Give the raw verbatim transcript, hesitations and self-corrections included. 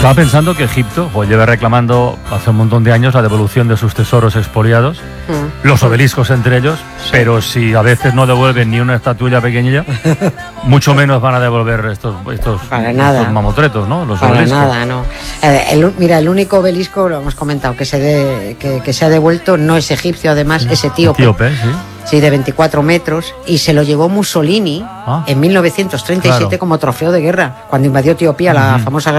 Estaba pensando que Egipto pues, lleva reclamando hace un montón de años la devolución de sus tesoros expoliados, mm. los obeliscos entre ellos, sí. pero si a veces no devuelven ni una estatuilla pequeñilla, mucho menos van a devolver estos, estos, Para nada. estos mamotretos, ¿no? Los Para obeliscos. nada, no. Eh, el, mira, el único obelisco, lo hemos comentado, que se, de, que, que se ha devuelto no es egipcio, además, es etíope. Etíope, sí. Sí, de veinticuatro metros, y se lo llevó Mussolini ah, en mil novecientos treinta y siete claro. como trofeo de guerra, cuando invadió Etiopía, uh-huh. la famosa